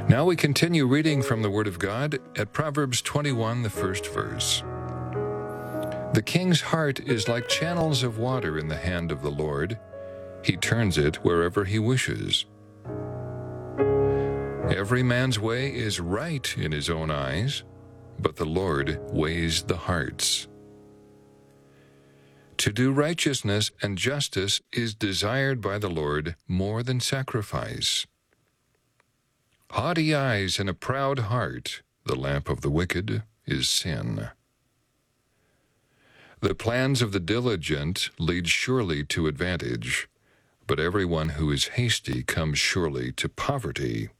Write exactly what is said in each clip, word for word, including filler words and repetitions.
Now we continue reading from the Word of God at Proverbs twenty-one, the first verse. The king's heart is like channels of water in the hand of the Lord. He turns it wherever he wishes. Every man's way is right in his own eyes, but the Lord weighs the hearts. To do righteousness and justice is desired by the Lord more than sacrifice. Haughty eyes and a proud heart, the lamp of the wicked, is sin. The plans of the diligent lead surely to advantage, but everyone who is hasty comes surely to poverty.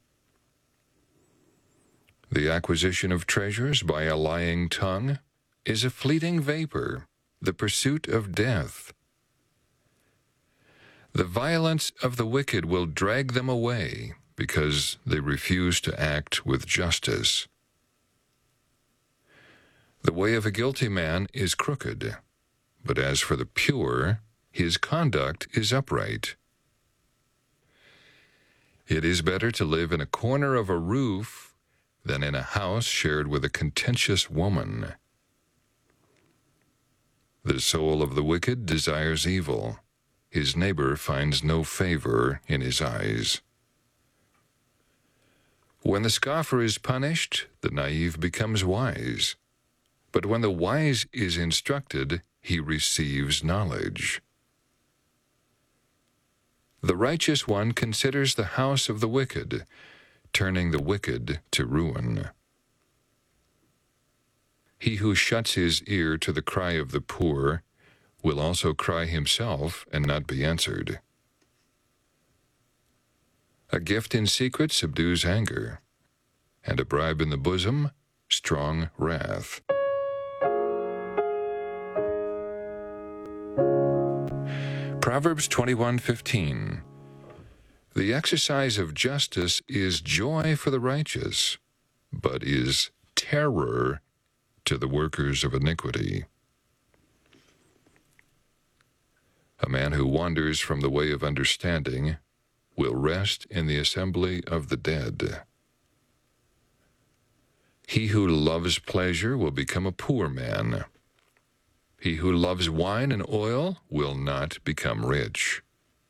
The acquisition of treasures by a lying tongue is a fleeting vapor, the pursuit of death. The violence of the wicked will drag them away, because they refuse to act with justice. The way of a guilty man is crooked, but as for the pure, his conduct is upright. It is better to live in a corner of a roof than in a house shared with a contentious woman. The soul of the wicked desires evil. His neighbor finds no favor in his eyes. When the scoffer is punished, the naive becomes wise. But when the wise is instructed, he receives knowledge. The righteous one considers the house of the wicked, turning the wicked to ruin. He who shuts his ear to the cry of the poor will also cry himself and not be answered. A gift in secret subdues anger, and a bribe in the bosom, strong wrath. Proverbs twenty-one fifteen. The exercise of justice is joy for the righteous, but is terror to the workers of iniquity. A man who wanders from the way of understanding will rest in the assembly of the dead. He who loves pleasure will become a poor man. He who loves wine and oil will not become rich.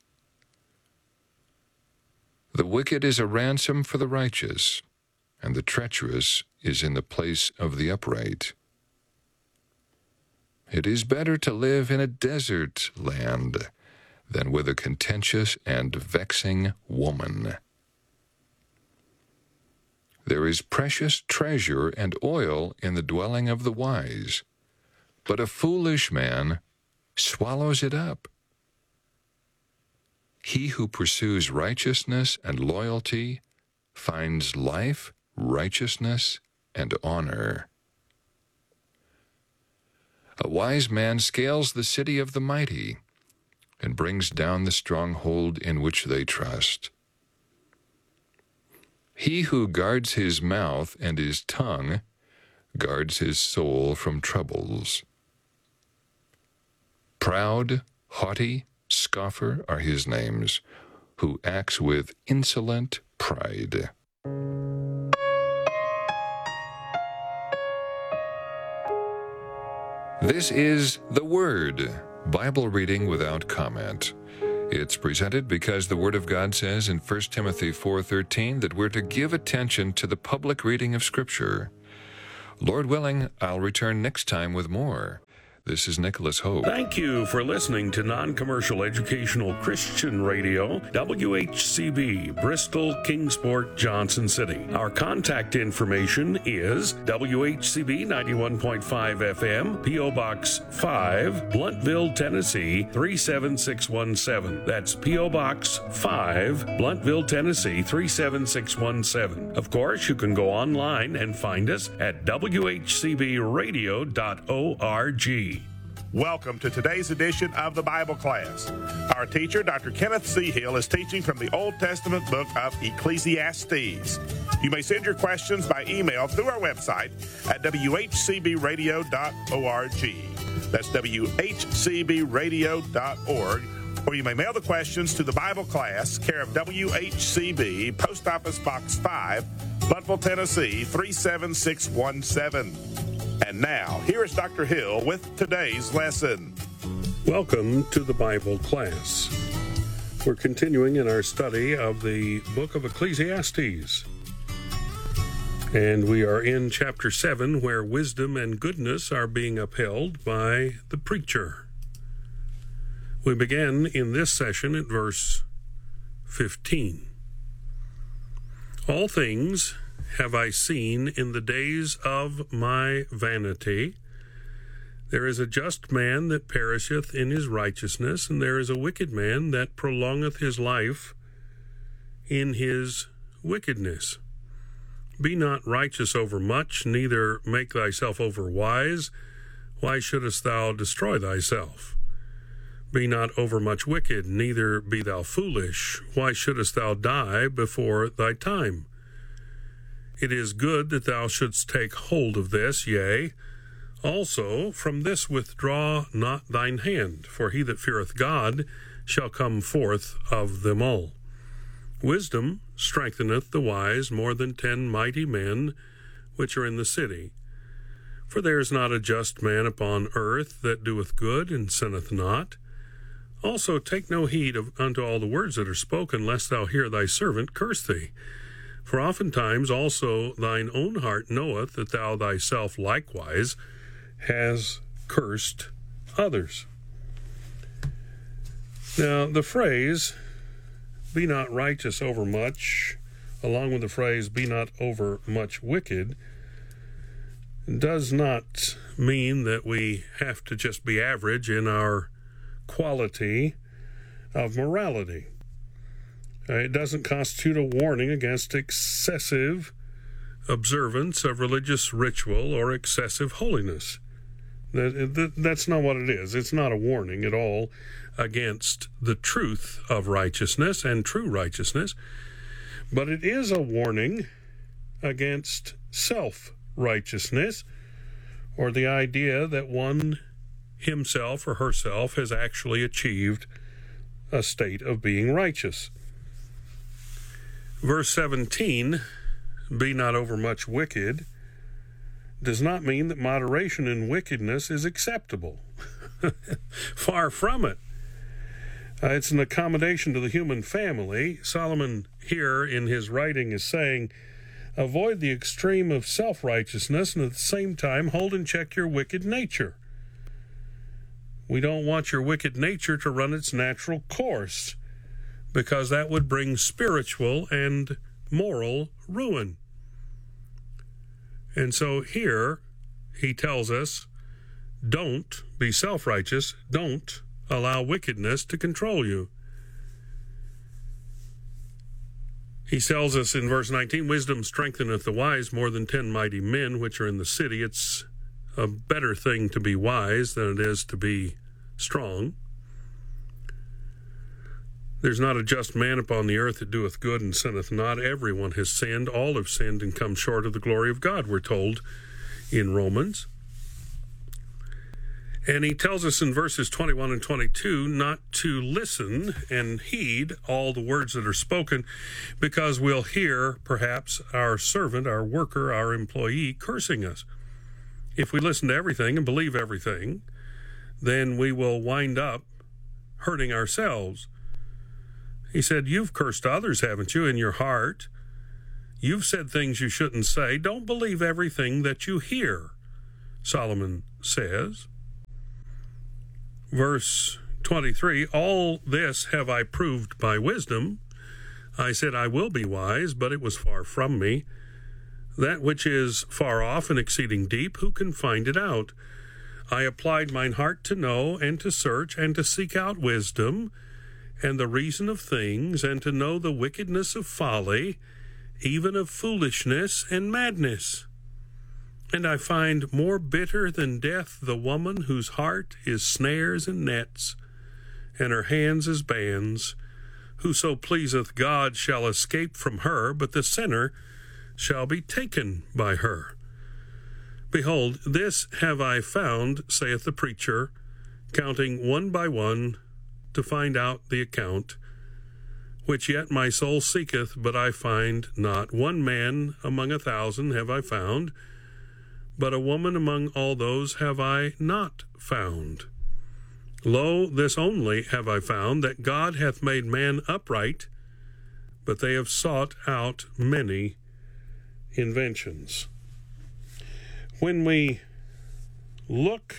The wicked is a ransom for the righteous, and the treacherous is in the place of the upright. It is better to live in a desert land than with a contentious and vexing woman. There is precious treasure and oil in the dwelling of the wise, but a foolish man swallows it up. He who pursues righteousness and loyalty finds life, righteousness, and honor. A wise man scales the city of the mighty and brings down the stronghold in which they trust. He who guards his mouth and his tongue guards his soul from troubles. Proud, haughty, scoffer are his names, who acts with insolent pride. This is The Word, Bible reading without comment. It's presented because the Word of God says in First Timothy four thirteen that we're to give attention to the public reading of Scripture. Lord willing, I'll return next time with more. This is Nicholas Hope. Thank you for listening to Non-Commercial Educational Christian Radio, W H C B, Bristol, Kingsport, Johnson City. Our contact information is W H C B ninety-one point five F M, P O Box five, Bluntville, Tennessee three seven six one seven. That's P O Box five, Bluntville, Tennessee three seven six one seven. Of course, you can go online and find us at w h c b radio dot org. Welcome to today's edition of the Bible class. Our teacher, Doctor Kenneth C. Hill, is teaching from the Old Testament book of Ecclesiastes. You may send your questions by email through our website at w h c b radio dot org. That's w h c b radio dot org. Or you may mail the questions to the Bible class, care of W H C B, Post Office Box five, Bloodville, Tennessee, three seven six one seven. And now, here is Doctor Hill with today's lesson. Welcome to the Bible class. We're continuing in our study of the book of Ecclesiastes. And we are in chapter seven, where wisdom and goodness are being upheld by the preacher. We begin in this session at verse fifteen. All things have I seen in the days of my vanity. There is a just man that perisheth in his righteousness, and there is a wicked man that prolongeth his life in his wickedness. Be not righteous over much, neither make thyself over wise. Why shouldest thou destroy thyself? Be not overmuch wicked, neither be thou foolish. Why shouldest thou die before thy time? It is good that thou shouldst take hold of this, yea, also from this withdraw not thine hand, for he that feareth God shall come forth of them all. Wisdom strengtheneth the wise more than ten mighty men which are in the city. For there is not a just man upon earth that doeth good and sinneth not. Also take no heed of, unto all the words that are spoken, lest thou hear thy servant curse thee. For oftentimes also thine own heart knoweth that thou thyself likewise has cursed others. Now, the phrase, be not righteous over much, along with the phrase, be not over much wicked, does not mean that we have to just be average in our quality of morality. It doesn't constitute a warning against excessive observance of religious ritual or excessive holiness. That's not what it is. It's not a warning at all against the truth of righteousness and true righteousness, but it is a warning against self-righteousness, or the idea that one himself or herself has actually achieved a state of being righteous. Verse seventeen, be not overmuch wicked, does not mean that moderation in wickedness is acceptable. Far from it. Uh, it's an accommodation to the human family. Solomon here in his writing is saying, avoid the extreme of self-righteousness and at the same time hold in check your wicked nature. We don't want your wicked nature to run its natural course, because that would bring spiritual and moral ruin. And so here he tells us, don't be self-righteous, don't allow wickedness to control you. He tells us in verse nineteen, wisdom strengtheneth the wise more than ten mighty men which are in the city. It's a better thing to be wise than it is to be strong. There's not a just man upon the earth that doeth good and sinneth not. Everyone has sinned. All have sinned and come short of the glory of God, we're told in Romans. And he tells us in verses twenty-one and twenty-two not to listen and heed all the words that are spoken, because we'll hear perhaps our servant, our worker, our employee cursing us. If we listen to everything and believe everything, then we will wind up hurting ourselves. He said, you've cursed others, haven't you, in your heart? You've said things you shouldn't say. Don't believe everything that you hear, Solomon says. Verse twenty-three, all this have I proved by wisdom. I said, I will be wise, but it was far from me. That which is far off and exceeding deep, who can find it out? I applied mine heart to know and to search and to seek out wisdom and the reason of things, and to know the wickedness of folly, even of foolishness and madness. And I find more bitter than death the woman whose heart is snares and nets, and her hands as bands. Whoso pleaseth God shall escape from her, but the sinner shall be taken by her. Behold, this have I found, saith the preacher, counting one by one to find out the account, which yet my soul seeketh, but I find not. One man among a thousand have I found, but a woman among all those have I not found. Lo, this only have I found, that God hath made man upright, but they have sought out many inventions. When we look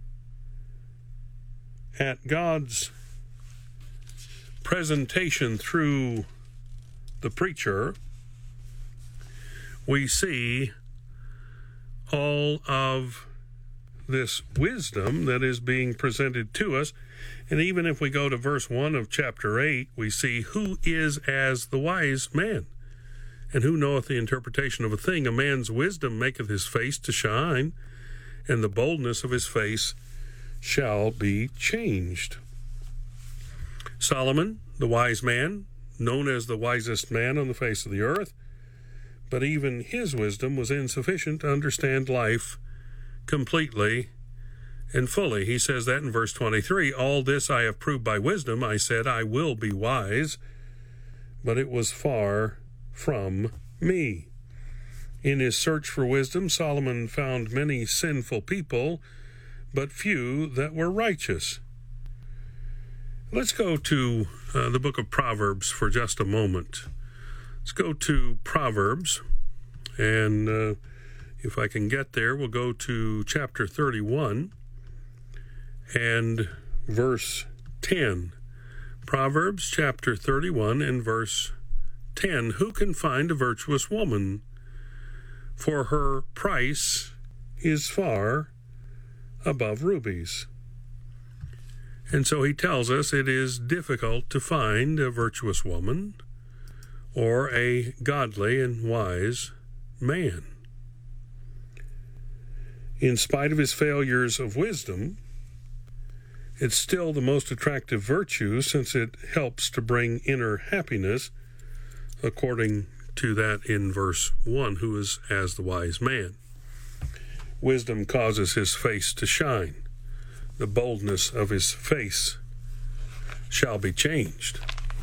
at God's presentation through the preacher, we see all of this wisdom that is being presented to us. And even if we go to verse one of chapter eight, we see who is as the wise man, and who knoweth the interpretation of a thing. A man's wisdom maketh his face to shine, and the boldness of his face shall be changed. Solomon, the wise man, known as the wisest man on the face of the earth, but even his wisdom was insufficient to understand life completely and fully. He says that in verse twenty-three, all this I have proved by wisdom. I said, I will be wise, but it was far from me. In his search for wisdom, Solomon found many sinful people, but few that were righteous. Let's go to uh, the book of Proverbs for just a moment. Let's go to Proverbs, and uh, if I can get there, we'll go to chapter thirty-one and verse ten. Proverbs chapter thirty-one and verse ten. Who can find a virtuous woman? For her price is far above rubies. And so he tells us it is difficult to find a virtuous woman or a godly and wise man. In spite of his failures of wisdom, it's still the most attractive virtue, since it helps to bring inner happiness, according to that in verse one, who is as the wise man. Wisdom causes his face to shine. The boldness of his face shall be changed.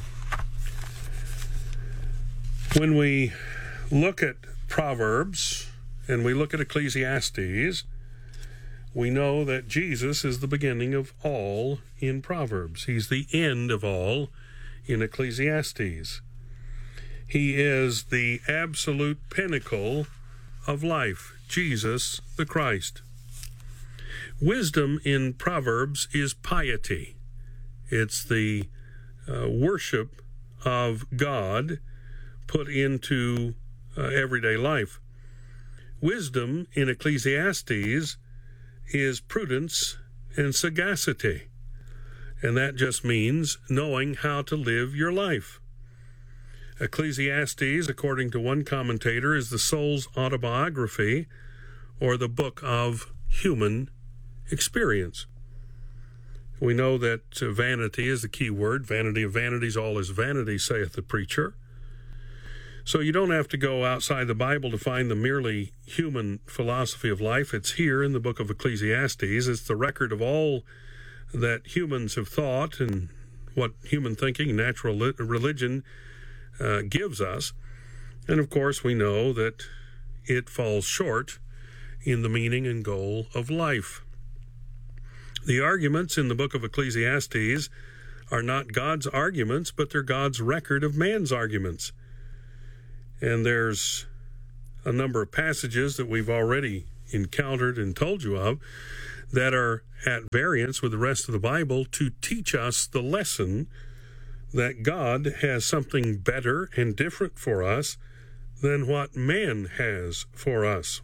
When we look at Proverbs and we look at Ecclesiastes, we know that Jesus is the beginning of all in Proverbs. He's the end of all in Ecclesiastes. He is the absolute pinnacle of life, Jesus the Christ. Wisdom in Proverbs is piety. It's the uh, worship of God put into uh, everyday life. Wisdom in Ecclesiastes is prudence and sagacity, and that just means knowing how to live your life. Ecclesiastes, according to one commentator, is the soul's autobiography, or the book of human experience. We know that uh, vanity is the key word. Vanity of vanities, all is vanity, saith the preacher. So you don't have to go outside the Bible to find the merely human philosophy of life. It's here in the book of Ecclesiastes. It's the record of all that humans have thought and what human thinking, natural li- religion uh, gives us. And of course, we know that it falls short in the meaning and goal of life. The arguments in the book of Ecclesiastes are not God's arguments, but they're God's record of man's arguments. And there's a number of passages that we've already encountered and told you of that are at variance with the rest of the Bible to teach us the lesson that God has something better and different for us than what man has for us.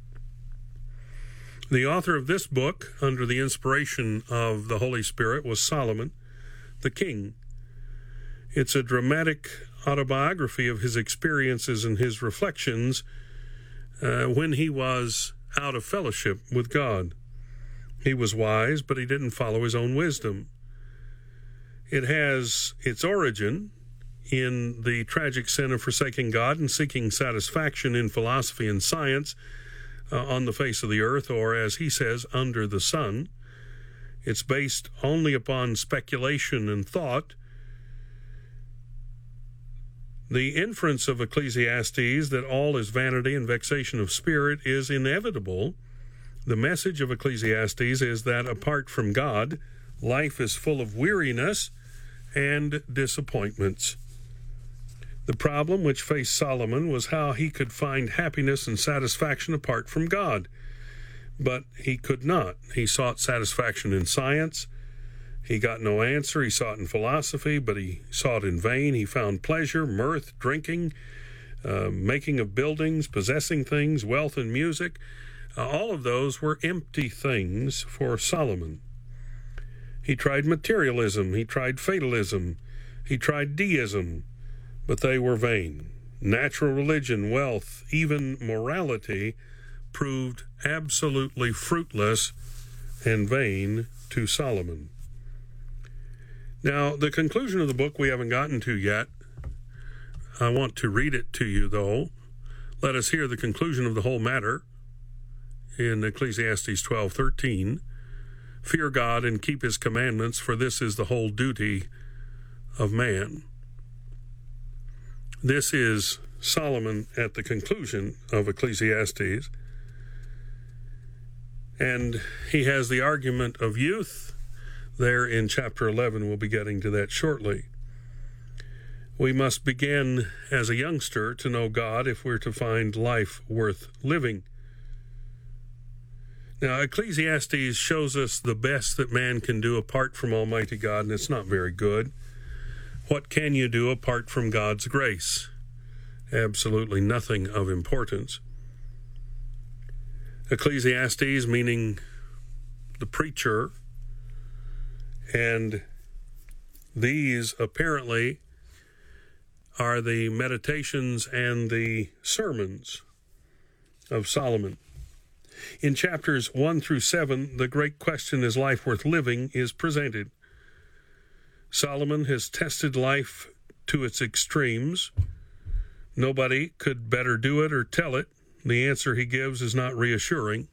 The author of this book, under the inspiration of the Holy Spirit, was Solomon, the king. It's a dramatic autobiography of his experiences and his reflections uh, when he was out of fellowship with God. He was wise, but he didn't follow his own wisdom. It has its origin in the tragic sin of forsaking God and seeking satisfaction in philosophy and science uh, on the face of the earth, or as he says, under the sun. It's based only upon speculation and thought. The inference of Ecclesiastes that all is vanity and vexation of spirit is inevitable. The message of Ecclesiastes is that apart from God, life is full of weariness and disappointments. The problem which faced Solomon was how he could find happiness and satisfaction apart from God. But he could not. He sought satisfaction in science. He got no answer. He sought in philosophy, but he sought in vain. He found pleasure, mirth, drinking, uh, making of buildings, possessing things, wealth and music. Uh, all of those were empty things for Solomon. He tried materialism. He tried fatalism. He tried deism, but they were vain. Natural religion, wealth, even morality proved absolutely fruitless and vain to Solomon. Now, the conclusion of the book we haven't gotten to yet. I want to read it to you, though. Let us hear the conclusion of the whole matter in Ecclesiastes twelve thirteen. Fear God and keep his commandments, for this is the whole duty of man. This is Solomon at the conclusion of Ecclesiastes. And he has the argument of youth there in chapter eleven. We'll be getting to that shortly. We must begin as a youngster to know God if we're to find life worth living. Now, Ecclesiastes shows us the best that man can do apart from Almighty God, and it's not very good. What can you do apart from God's grace? Absolutely nothing of importance. Ecclesiastes, meaning the preacher, and these apparently are the meditations and the sermons of Solomon. In chapters one through seven, the great question, is life worth living, is presented. Solomon has tested life to its extremes. Nobody could better do it or tell it. The answer he gives is not reassuring.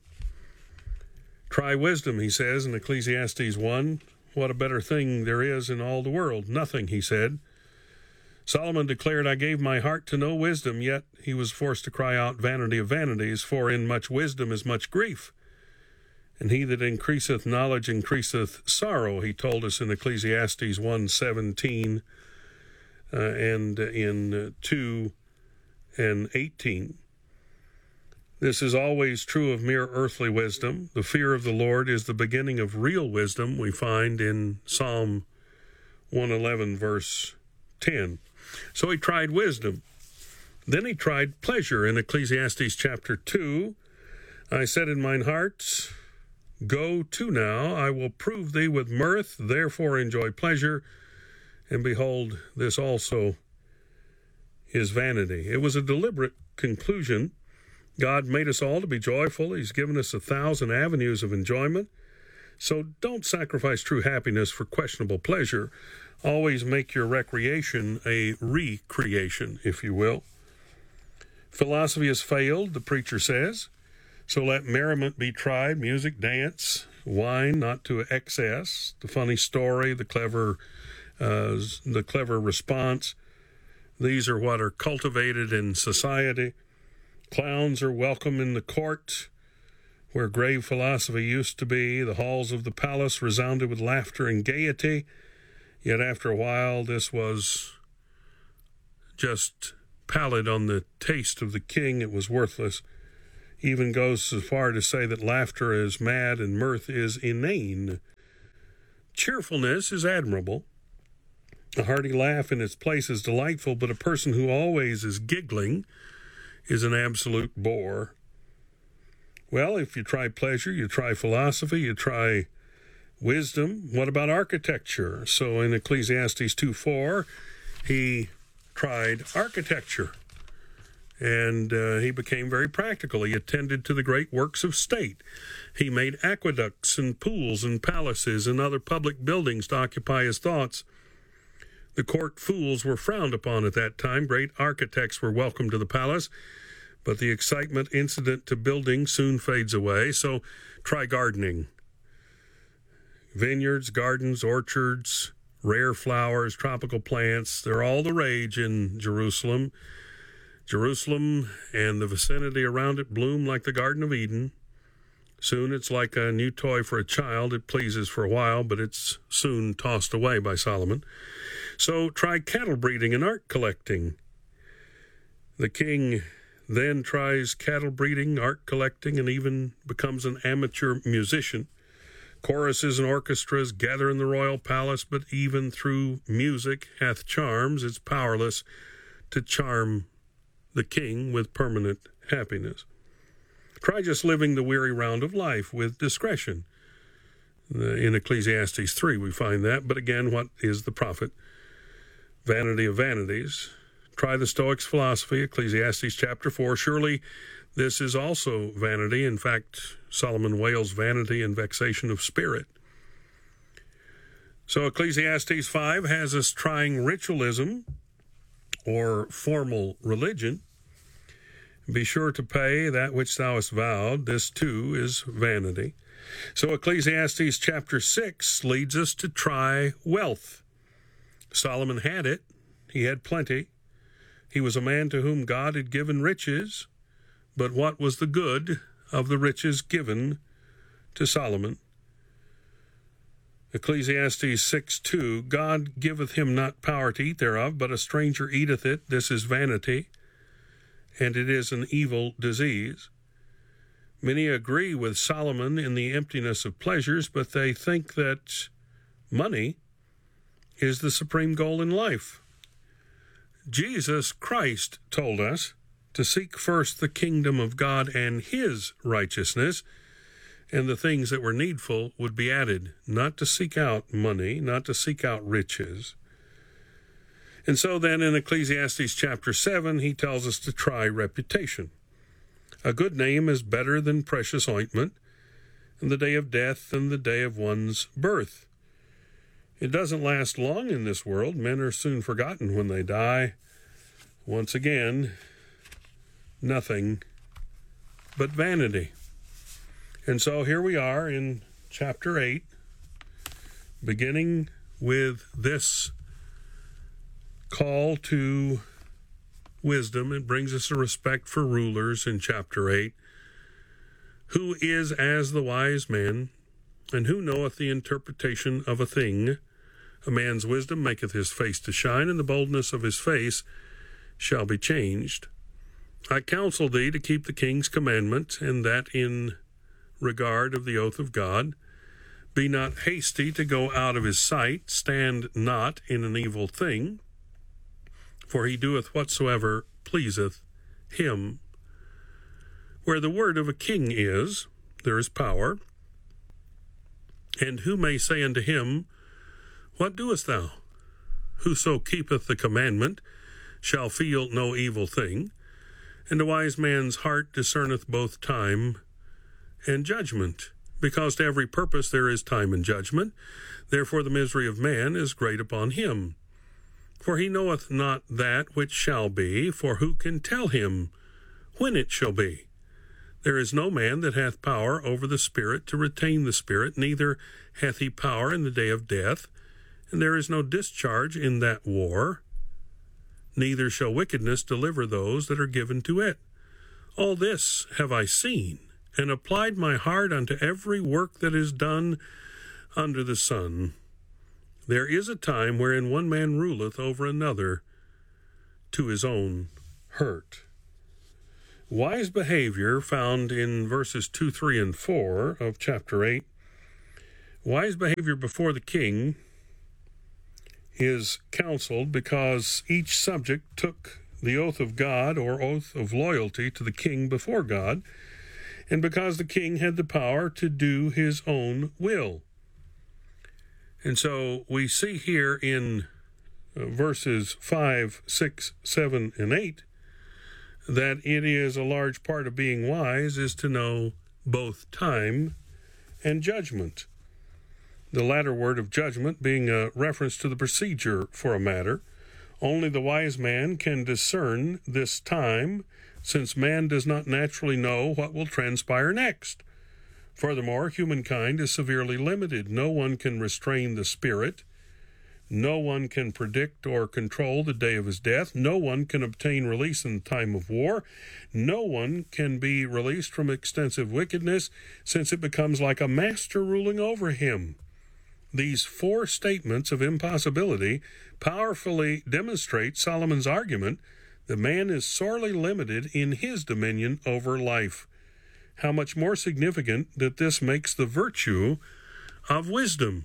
Try wisdom, he says in Ecclesiastes one. What a better thing there is in all the world. Nothing, he said. Solomon declared, I gave my heart to know wisdom, yet he was forced to cry out, vanity of vanities, for in much wisdom is much grief. And he that increaseth knowledge increaseth sorrow, he told us in Ecclesiastes one seventeen uh, and in uh, two and eighteen. This is always true of mere earthly wisdom. The fear of the Lord is the beginning of real wisdom, we find in Psalm one eleven, verse ten. So he tried wisdom. Then he tried pleasure in Ecclesiastes chapter two. I said in mine heart, go to now, I will prove thee with mirth, therefore enjoy pleasure. And behold, this also is vanity. It was a deliberate conclusion. God made us all to be joyful. He's given us a thousand avenues of enjoyment. So don't sacrifice true happiness for questionable pleasure. Always make your recreation a recreation, if you will. Philosophy has failed, the preacher says. So let merriment be tried, music, dance, wine, not to excess. The funny story, the clever, uh, the clever response. These are what are cultivated in society. Clowns are welcome in the court, where grave philosophy used to be. The halls of the palace resounded with laughter and gaiety. Yet after a while, this was just pallid on the taste of the king. It was worthless. Even goes so far to say that laughter is mad and mirth is inane. Cheerfulness is admirable. A hearty laugh in its place is delightful, but a person who always is giggling is an absolute bore. Well, if you try pleasure, you try philosophy, you try wisdom. What about architecture? So in Ecclesiastes two four, he tried architecture, and uh, he became very practical. He attended to the great works of state. He made aqueducts and pools and palaces and other public buildings to occupy his thoughts. The court fools were frowned upon at that time. Great architects were welcome to the palace, but the excitement incident to building soon fades away. So try gardening. Vineyards, gardens, orchards, rare flowers, tropical plants, they're all the rage in Jerusalem. Jerusalem and the vicinity around it bloom like the Garden of Eden. Soon it's like a new toy for a child. It pleases for a while, but it's soon tossed away by Solomon. So try cattle breeding and art collecting. The king then tries cattle breeding, art collecting, and even becomes an amateur musician. Choruses and orchestras gather in the royal palace, but even through music hath charms, it's powerless to charm the king with permanent happiness. Try just living the weary round of life with discretion. In Ecclesiastes three, we find that. But again, what is the profit? Vanity of vanities. Try the Stoics' philosophy, Ecclesiastes chapter four. Surely this is also vanity. In fact, Solomon wails vanity and vexation of spirit. So Ecclesiastes five has us trying ritualism or formal religion. Be sure to pay that which thou hast vowed. This too is vanity. So Ecclesiastes chapter six leads us to try wealth. Solomon had it. He had plenty. He was a man to whom God had given riches. But what was the good of the riches given to Solomon? Ecclesiastes six two, God giveth him not power to eat thereof, but a stranger eateth it. This is vanity, and it is an evil disease. Many agree with Solomon in the emptiness of pleasures, but they think that money is the supreme goal in life. Jesus Christ told us to seek first the kingdom of God and his righteousness, and the things that were needful would be added, not to seek out money, not to seek out riches. And so then in Ecclesiastes chapter seven, he tells us to try reputation. A good name is better than precious ointment, and the day of death than the day of one's birth. It doesn't last long in this world. Men are soon forgotten when they die. Once again, nothing but vanity. And so here we are in chapter eight, beginning with this call to wisdom. It brings us a respect for rulers in chapter eight. Who is as the wise man, and who knoweth the interpretation of a thing? A man's wisdom maketh his face to shine, and the boldness of his face shall be changed. I counsel thee to keep the king's commandment, and that in regard of the oath of God. Be not hasty to go out of his sight. Stand not in an evil thing, for he doeth whatsoever pleaseth him. Where the word of a king is, there is power. And who may say unto him, What doest thou? Whoso keepeth the commandment shall feel no evil thing. And a wise man's heart discerneth both time and judgment, because to every purpose there is time and judgment. Therefore the misery of man is great upon him. For he knoweth not that which shall be, for who can tell him when it shall be? There is no man that hath power over the spirit to retain the spirit, neither hath he power in the day of death, and there is no discharge in that war, neither shall wickedness deliver those that are given to it. All this have I seen, and applied my heart unto every work that is done under the sun. There is a time wherein one man ruleth over another to his own hurt. Wise behavior found in verses two, three, and four of chapter eight. Wise behavior before the king is counseled because each subject took the oath of God or oath of loyalty to the king before God, and because the king had the power to do his own will. And so we see here in uh, verses five, six, seven, and eight that it is a large part of being wise is to know both time and judgment. The latter word of judgment being a reference to the procedure for a matter. Only the wise man can discern this time, since man does not naturally know what will transpire next. Furthermore, humankind is severely limited. No one can restrain the spirit. No one can predict or control the day of his death. No one can obtain release in time of war. No one can be released from extensive wickedness, since it becomes like a master ruling over him. These four statements of impossibility powerfully demonstrate Solomon's argument that man is sorely limited in his dominion over life. How much more significant that this makes the virtue of wisdom.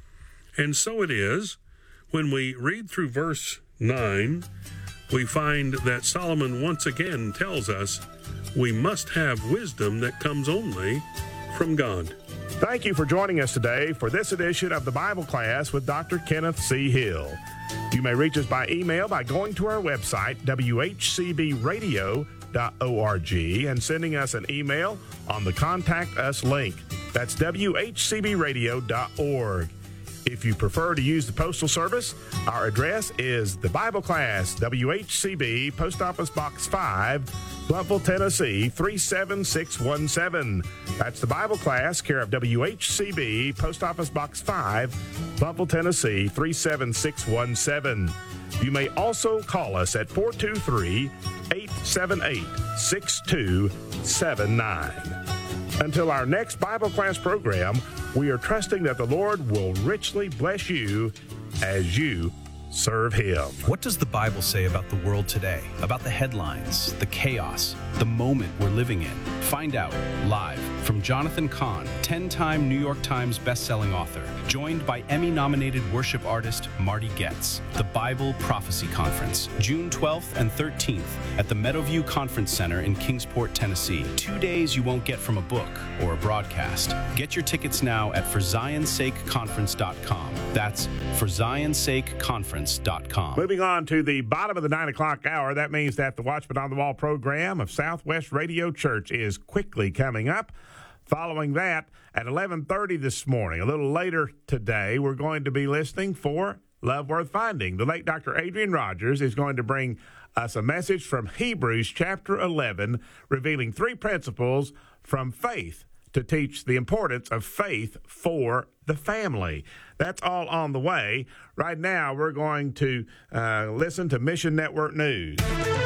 And so it is, when we read through verse nine, we find that Solomon once again tells us we must have wisdom that comes only from God. Thank you for joining us today for this edition of the Bible Class with Doctor Kenneth C. Hill. You may reach us by email by going to our website, w h c b radio dot org, and sending us an email on the Contact Us link. That's w h c b radio dot org. If you prefer to use the Postal Service, our address is the Bible Class, W H C B, Post Office Box five, Blountville, Tennessee, three seven six one seven. That's the Bible Class, care of W H C B, Post Office Box five, Blountville, Tennessee, three seven six one seven. You may also call us at four two three, eight seven eight, six two seven nine. Until our next Bible Class program, we are trusting that the Lord will richly bless you as you serve Him. What does the Bible say about the world today? About the headlines, the chaos, the moment we're living in? Find out live from Jonathan Cahn, ten-time New York Times bestselling author, joined by Emmy-nominated worship artist Marty Goetz. The Bible Prophecy Conference, June twelfth and thirteenth at the Meadowview Conference Center in Kingsport, Tennessee. Two days you won't get from a book or a broadcast. Get your tickets now at for zions sake conference dot com. That's for zions sake conference dot com. Moving on to the bottom of the nine o'clock hour, that means that the Watchman on the Wall program of Southwest Radio Church is quickly coming up. Following that, at eleven thirty this morning, a little later today, we're going to be listening for Love Worth Finding. The late Doctor Adrian Rogers is going to bring us a message from Hebrews chapter eleven, revealing three principles from faith to teach the importance of faith for the family. That's all on the way. Right now, we're going to uh, listen to Mission Network News.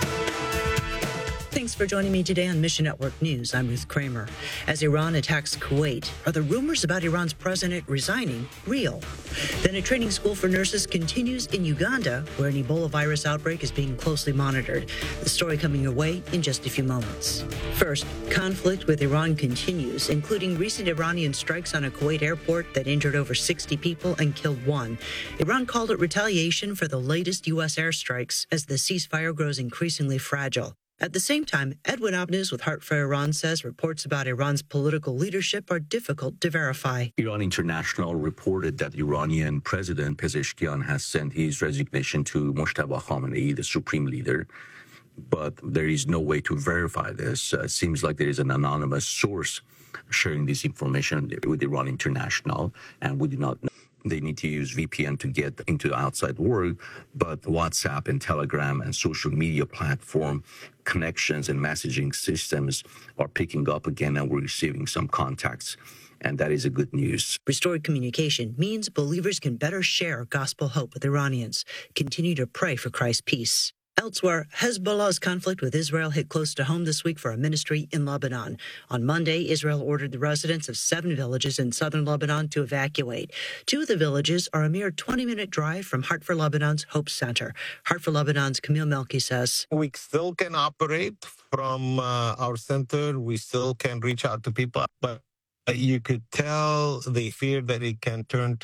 Thanks for joining me today on Mission Network News. I'm Ruth Kramer. As Iran attacks Kuwait, are the rumors about Iran's president resigning real? Then a training school for nurses continues in Uganda, where an Ebola virus outbreak is being closely monitored. The story coming your way in just a few moments. First, conflict with Iran continues, including recent Iranian strikes on a Kuwait airport that injured over sixty people and killed one. Iran called it retaliation for the latest U S airstrikes as the ceasefire grows increasingly fragile. At the same time, Edwin Abnuz with Heart for Iran says reports about Iran's political leadership are difficult to verify. Iran International reported that Iranian President Pezeshkian has sent his resignation to Mojtaba Khamenei, the supreme leader, but there is no way to verify this. Uh, it seems like there is an anonymous source sharing this information with Iran International, and we do not know. They need to use V P N to get into the outside world, but WhatsApp and Telegram and social media platform connections and messaging systems are picking up again, and we're receiving some contacts, and that is a good news. Restored communication means believers can better share gospel hope with Iranians. Continue to pray for Christ's peace. Elsewhere, Hezbollah's conflict with Israel hit close to home this week for a ministry in Lebanon. On Monday, Israel ordered the residents of seven villages in southern Lebanon to evacuate. Two of the villages are a mere twenty-minute drive from Heart for Lebanon's Hope Center. Heart for Lebanon's Camille Melki says, we still can operate from uh, our center. We still can reach out to people, but you could tell the fear that it can turn